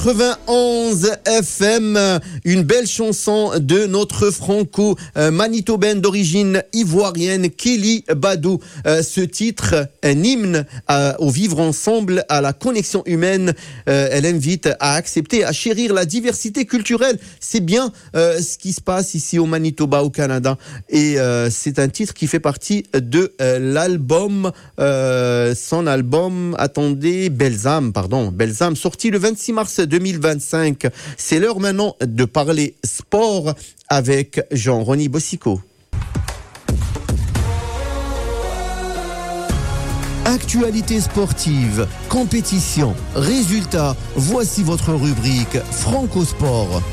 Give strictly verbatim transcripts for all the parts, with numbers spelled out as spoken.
quatre-vingt-onze F M, une belle chanson de notre franco-manitobaine d'origine ivoirienne, Kelly Badou. Euh, ce titre, un hymne à, au vivre ensemble, à la connexion humaine. Euh, elle invite à accepter, à chérir la diversité culturelle. C'est bien euh, ce qui se passe ici au Manitoba, au Canada. Et euh, c'est un titre qui fait partie de euh, l'album, euh, son album, attendez, Belzam, pardon, Belzam, sorti le vingt-six mars deux mille vingt-cinq. C'est l'heure maintenant de parler sport avec Jean-Rony Bossico. Actualité sportive, compétition, résultats, voici votre rubrique Franco Sport.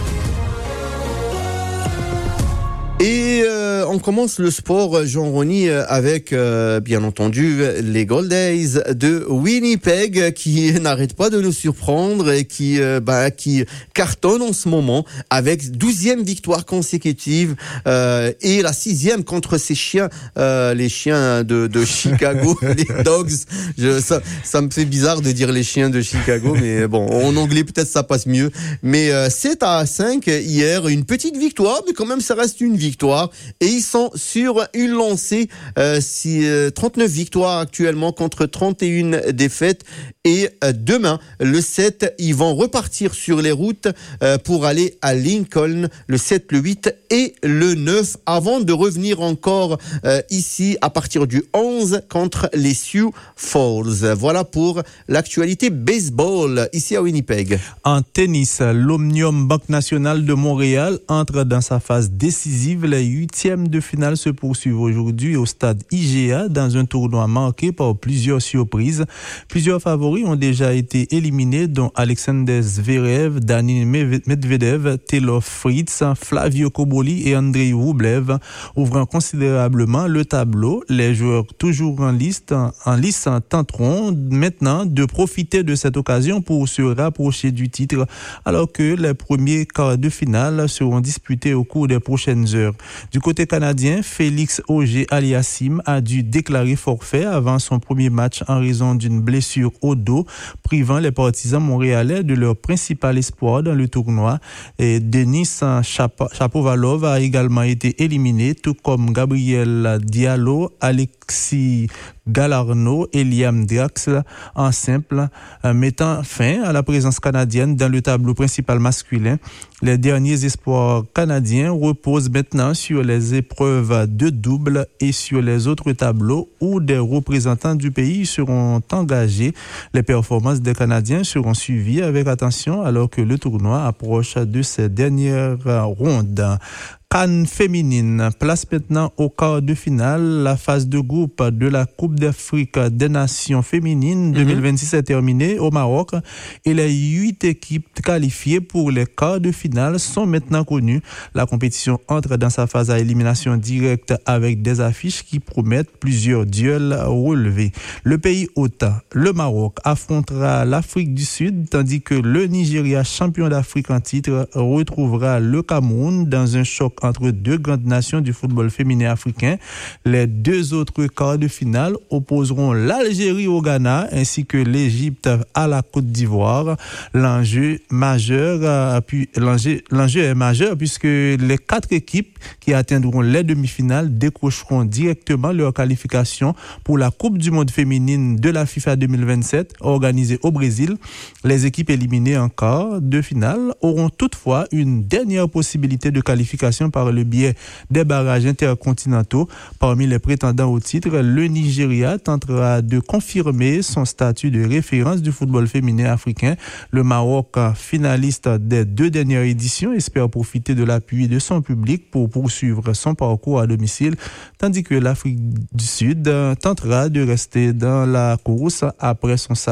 Et euh, on commence le sport, Jean-Rony, avec euh, bien entendu les Gold Days de Winnipeg qui n'arrêtent pas de nous surprendre et qui euh, bah, qui cartonnent en ce moment avec douzième victoire consécutive euh, et la sixième contre ces chiens, euh, les chiens de, de Chicago, les Dogs. Je, ça, ça me fait bizarre de dire les chiens de Chicago, mais bon, en anglais peut-être ça passe mieux. Mais euh, sept à cinq hier, une petite victoire, mais quand même ça reste une victoire. Et ils sont sur une lancée, euh, si, euh, trente-neuf victoires actuellement contre trente et une défaites. Et euh, demain, le sept, ils vont repartir sur les routes euh, pour aller à Lincoln, le sept, le huit et le neuf, avant de revenir encore euh, ici à partir du onze contre les Sioux Falls. Voilà pour l'actualité baseball ici à Winnipeg. En tennis, l'Omnium Banque Nationale de Montréal entre dans sa phase décisive. Les huitièmes de finale se poursuivent aujourd'hui au stade I G A dans un tournoi marqué par plusieurs surprises. Plusieurs favoris ont déjà été éliminés, dont Alexander Zverev, Daniil Medvedev, Taylor Fritz, Flavio Cobolli et Andrei Rublev, ouvrant considérablement le tableau. Les joueurs toujours en liste, en lice tenteront maintenant de profiter de cette occasion pour se rapprocher du titre, alors que les premiers quarts de finale seront disputés au cours des prochaines heures. Du côté canadien, Félix Auger-Aliassime a dû déclarer forfait avant son premier match en raison d'une blessure au dos, privant les partisans montréalais de leur principal espoir dans le tournoi. Et Denis Shapovalov a également été éliminé, tout comme Gabriel Diallo, Alexis Galarneau et Liam Draxl en simple, mettant fin à la présence canadienne dans le tableau principal masculin. Les derniers espoirs canadiens reposent maintenant sur les épreuves de double et sur les autres tableaux où des représentants du pays seront engagés. Les performances des Canadiens seront suivies avec attention alors que le tournoi approche de ses dernières rondes. Cannes féminine, place maintenant au quart de finale. La phase de groupe de la Coupe d'Afrique des Nations féminines deux mille vingt-six est terminée au Maroc et les huit équipes qualifiées pour les quarts de finale sont maintenant connues. La compétition entre dans sa phase à élimination directe avec des affiches qui promettent plusieurs duels relevés. Le pays hôte, le Maroc, affrontera l'Afrique du Sud, tandis que le Nigeria, champion d'Afrique en titre, retrouvera le Cameroun dans un choc entre deux grandes nations du football féminin africain. Les deux autres quarts de finale opposeront l'Algérie au Ghana ainsi que l'Égypte à la Côte d'Ivoire. L'enjeu majeur, puis l'enjeu, l'enjeu est majeur puisque les quatre équipes qui atteindront les demi-finales décrocheront directement leur qualification pour la Coupe du monde féminine de la FIFA deux mille vingt-sept organisée au Brésil. Les équipes éliminées en quart de finale auront toutefois une dernière possibilité de qualification par le biais des barrages intercontinentaux. Parmi les prétendants au titre, le Nigeria tentera de confirmer son statut de référence du football féminin africain. Le Maroc, finaliste des deux dernières éditions, espère profiter de l'appui de son public pour poursuivre son parcours à domicile, tandis que l'Afrique du Sud tentera de rester dans la course après son